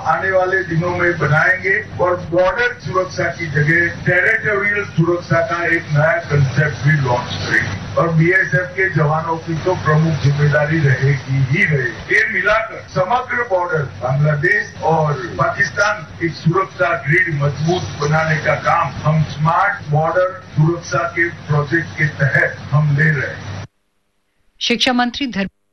आने वाले दिनों में बनाएंगे और बॉर्डर सुरक्षा की जगह टेरिटोरियल सुरक्षा का एक नया कंसेप्ट भी लॉन्च करेंगे और बीएसएफ के जवानों की तो प्रमुख जिम्मेदारी रहेगी ही रहेगी। ये मिलाकर समग्र बॉर्डर बांग्लादेश और पाकिस्तान की सुरक्षा ग्रिड मजबूत बनाने का काम हम स्मार्ट बॉर्डर सुरक्षा के प्रोजेक्ट के तहत हम ले रहे हैं। शिक्षा मंत्री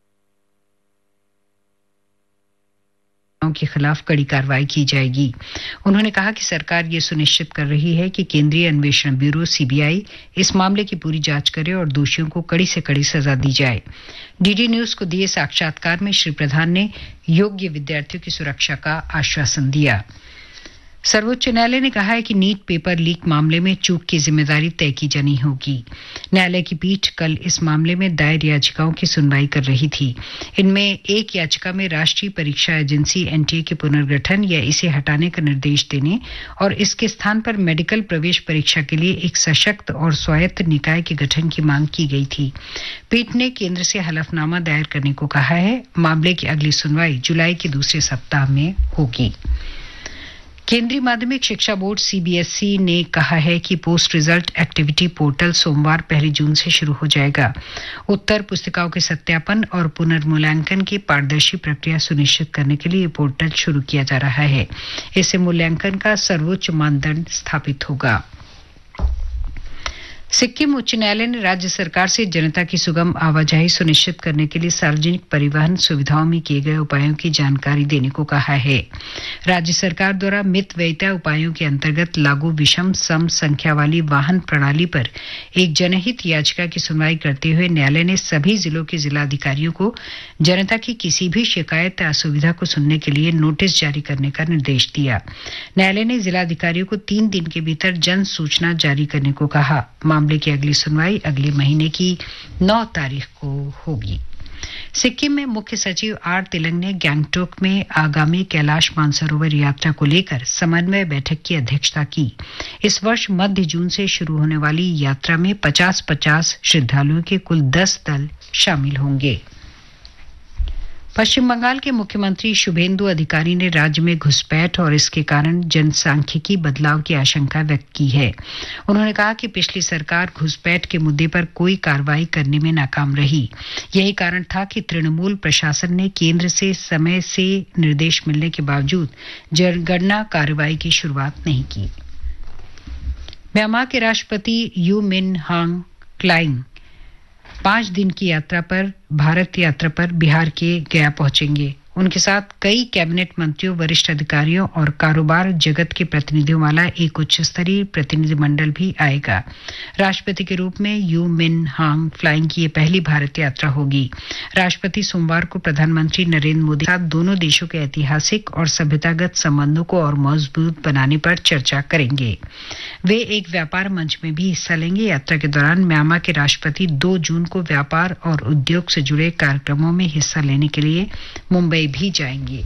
के खिलाफ कड़ी कार्रवाई की जाएगी। उन्होंने कहा कि सरकार ये सुनिश्चित कर रही है कि केंद्रीय अन्वेषण ब्यूरो सीबीआई इस मामले की पूरी जांच करे और दोषियों को कड़ी से कड़ी सजा दी जाए। डीडी न्यूज को दिए साक्षात्कार में श्री प्रधान ने योग्य विद्यार्थियों की सुरक्षा का आश्वासन दिया। सर्वोच्च न्यायालय ने कहा है कि नीट पेपर लीक मामले में चूक की जिम्मेदारी तय की जानी होगी। न्यायालय की पीठ कल इस मामले में दायर याचिकाओं की सुनवाई कर रही थी। इनमें एक याचिका में राष्ट्रीय परीक्षा एजेंसी एनटीए के पुनर्गठन या इसे हटाने का निर्देश देने और इसके स्थान पर मेडिकल प्रवेश परीक्षा के लिए एक सशक्त और स्वायत्त निकाय के गठन की मांग की गई थी। पीठ ने केंद्र से हलफनामा दायर करने को कहा है। मामले की अगली सुनवाई जुलाई के दूसरे सप्ताह में होगी। केंद्रीय माध्यमिक शिक्षा बोर्ड सीबीएसई ने कहा है कि पोस्ट रिजल्ट एक्टिविटी पोर्टल सोमवार 1 जून से शुरू हो जाएगा। उत्तर पुस्तिकाओं के सत्यापन और पुनर्मूल्यांकन की पारदर्शी प्रक्रिया सुनिश्चित करने के लिए पोर्टल शुरू किया जा रहा है। इससे मूल्यांकन का सर्वोच्च मानदंड स्थापित होगा। सिक्किम उच्च न्यायालय ने राज्य सरकार से जनता की सुगम आवाजाही सुनिश्चित करने के लिए सार्वजनिक परिवहन सुविधाओं में किए गए उपायों की जानकारी देने को कहा है। राज्य सरकार द्वारा मितव्ययिता उपायों के अंतर्गत लागू विषम सम संख्या वाली वाहन प्रणाली पर एक जनहित याचिका की सुनवाई करते हुए न्यायालय ने सभी जिलों के जिलाधिकारियों को जनता की किसी भी शिकायत या असुविधा को सुनने के लिए नोटिस जारी करने का निर्देश दिया। न्यायालय ने जिलाधिकारियों को 3 दिन के भीतर जन सूचना जारी करने को कहा। मामले की अगली सुनवाई अगले महीने की 9 तारीख को होगी। सिक्किम में मुख्य सचिव आर तिलंग ने गैंगटोक में आगामी कैलाश मानसरोवर यात्रा को लेकर समन्वय बैठक की अध्यक्षता की। इस वर्ष मध्य जून से शुरू होने वाली यात्रा में 50-50 श्रद्धालुओं के कुल 10 दल शामिल होंगे। पश्चिम बंगाल के मुख्यमंत्री शुभेंदु अधिकारी ने राज्य में घुसपैठ और इसके कारण जनसांख्यिकी बदलाव की आशंका व्यक्त की है। उन्होंने कहा कि पिछली सरकार घुसपैठ के मुद्दे पर कोई कार्रवाई करने में नाकाम रही। यही कारण था कि तृणमूल प्रशासन ने केंद्र से समय से निर्देश मिलने के बावजूद जनगणना कार्रवाई की शुरुआत नहीं की। म्यांमार के राष्ट्रपति यू मिन हांग क्लाइंग 5 दिन की भारत यात्रा पर बिहार के गया पहुंचेंगे। उनके साथ कई कैबिनेट मंत्रियों, वरिष्ठ अधिकारियों और कारोबार जगत के प्रतिनिधियों वाला एक उच्च स्तरीय प्रतिनिधिमंडल भी आएगा। राष्ट्रपति के रूप में यू मिन हांग फ्लाइंग की ये पहली भारत यात्रा होगी। राष्ट्रपति सोमवार को प्रधानमंत्री नरेंद्र मोदी के साथ दोनों देशों के ऐतिहासिक और सभ्यतागत संबंधों को और मजबूत बनाने पर चर्चा करेंगे। वे एक व्यापार मंच में भी हिस्सा लेंगे। यात्रा के दौरान म्यांमार के राष्ट्रपति 2 जून को व्यापार और उद्योग से जुड़े कार्यक्रमों में हिस्सा लेने के लिए मुंबई भी जाएंगे।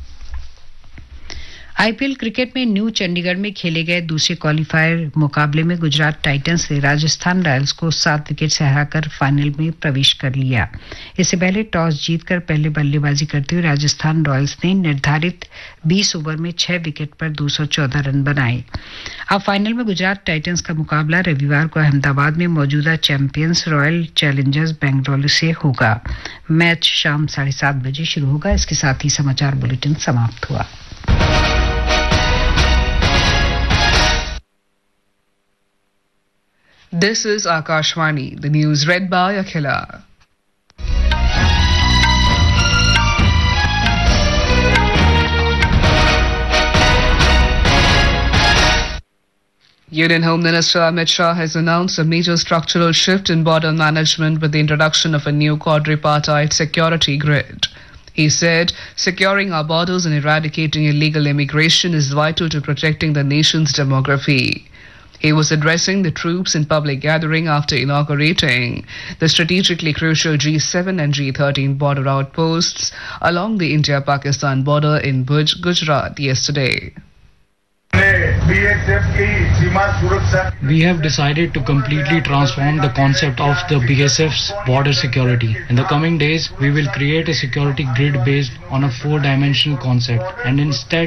आईपीएल क्रिकेट में न्यू चंडीगढ़ में खेले गए दूसरे क्वालीफायर मुकाबले में गुजरात टाइटंस ने राजस्थान रॉयल्स को 7 विकेट से हराकर फाइनल में प्रवेश कर लिया। इससे पहले टॉस जीतकर पहले बल्लेबाजी करते हुए राजस्थान रॉयल्स ने निर्धारित 20 ओवर में 6 विकेट पर 214 रन बनाए। अब फाइनल में गुजरात टाइटंस का मुकाबला रविवार को अहमदाबाद में मौजूदा चैंपियंस रॉयल चैलेंजर्स बेंगलुरु से होगा। मैच शाम 7:30 बजे शुरू होगा। इसके साथ ही समाचार बुलेटिन समाप्त हुआ। This is Akashvani, the news read by Akhila. Union Home Minister Amit Shah has announced a major structural shift in border management with the introduction of a new quadripartite security grid. He said, securing our borders and eradicating illegal immigration is vital to protecting the nation's demography. He was addressing the troops in public gathering after inaugurating the strategically crucial G7 and G13 border outposts along the India-Pakistan border in Bhuj, Gujarat yesterday. We have decided to completely transform the concept of the BSF's border security. In the coming days, we will create a security grid based on a 4-dimensional concept and instead